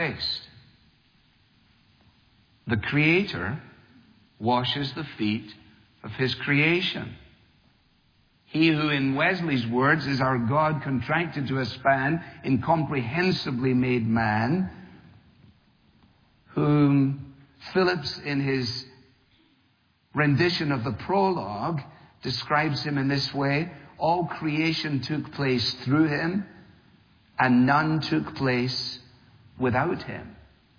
Christ. The Creator washes the feet of His creation. He who, in Wesley's words, is our God contracted to a span, incomprehensibly made man, whom Phillips, in his rendition of the prologue, describes him in this way: all creation took place through Him, and none took place without Him.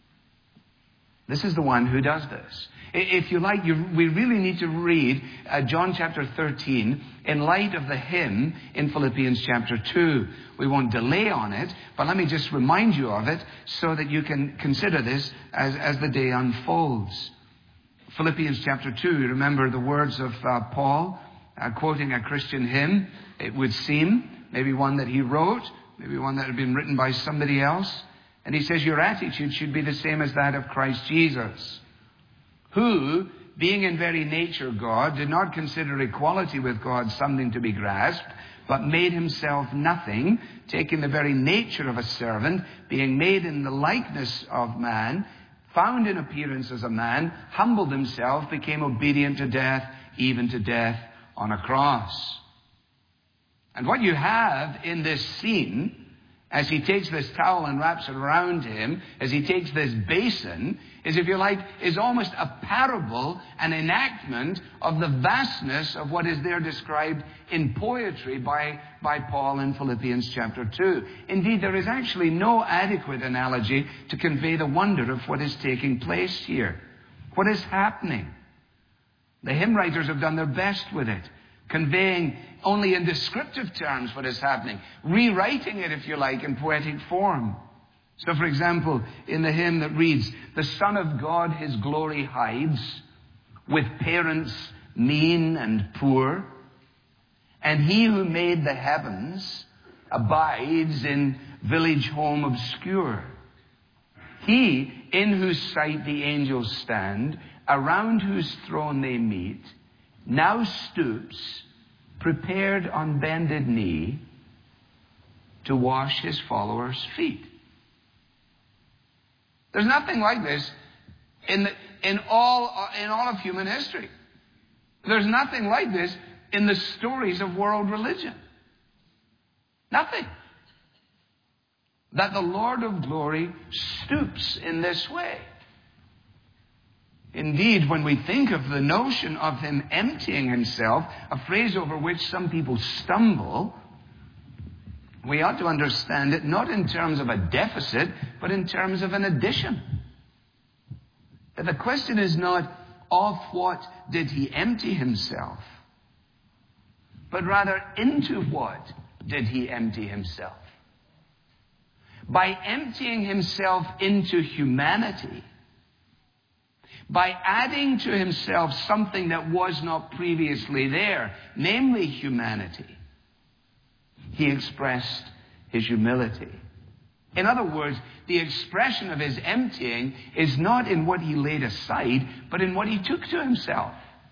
This is the one who does this. If you like, we really need to read John chapter 13 in light of the hymn in Philippians chapter 2. We won't delay on it, but let me just remind you of it so that you can consider this as the day unfolds. Philippians chapter 2, you remember the words of Paul quoting a Christian hymn. It would seem, maybe one that he wrote, maybe one that had been written by somebody else. And he says, your attitude should be the same as that of Christ Jesus, who, being in very nature God, did not consider equality with God something to be grasped, but made Himself nothing, taking the very nature of a servant, being made in the likeness of man, found in appearance as a man, humbled Himself, became obedient to death, even to death on a cross. And what you have in this scene, as He takes this towel and wraps it around Him, as He takes this basin, is, if you like, is almost a parable, an enactment of the vastness of what is there described in poetry by Paul in Philippians chapter 2. Indeed, there is actually no adequate analogy to convey the wonder of what is taking place here. What is happening? The hymn writers have done their best with it, conveying only in descriptive terms what is happening, rewriting it, if you like, in poetic form. So, for example, in the hymn that reads, the Son of God His glory hides, with parents mean and poor, and He who made the heavens abides in village home obscure. He, in whose sight the angels stand, around whose throne they meet, now stoops, prepared on bended knee, to wash His followers' feet. There's nothing like this in all of human history. There's nothing like this in the stories of world religion. Nothing. That the Lord of glory stoops in this way. Indeed, when we think of the notion of Him emptying Himself, a phrase over which some people stumble, we ought to understand it not in terms of a deficit, but in terms of an addition. That the question is not, of what did He empty Himself? But rather, into what did He empty Himself? By emptying Himself into humanity, by adding to Himself something that was not previously there, namely humanity, He expressed His humility. In other words, the expression of His emptying is not in what He laid aside, but in what He took to Himself.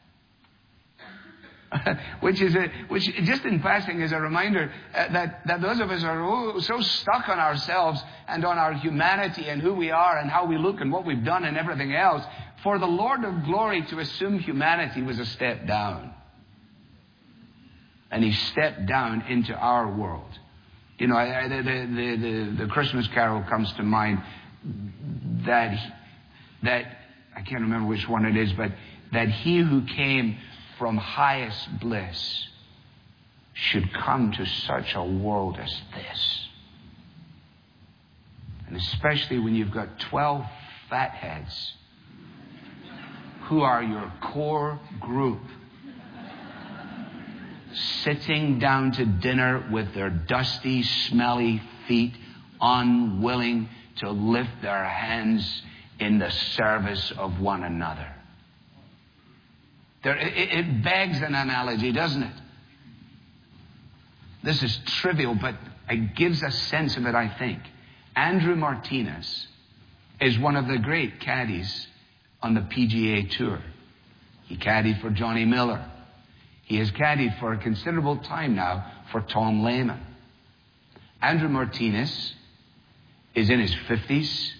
which just in passing is a reminder that those of us are so stuck on ourselves and on our humanity and who we are and how we look and what we've done and everything else. For the Lord of glory to assume humanity was a step down. And He stepped down into our world. You know, the Christmas carol comes to mind that I can't remember which one it is, but that He who came from highest bliss should come to such a world as this. And especially when you've got 12 fatheads who are your core group, sitting down to dinner with their dusty, smelly feet, unwilling to lift their hands in the service of one another. It begs an analogy, doesn't it? This is trivial, but it gives a sense of it, I think. Andrew Martinez is one of the great caddies on the PGA Tour. He caddied for Johnny Miller. He has caddied for a considerable time now for Tom Lehman. Andrew Martinez is in his 50s.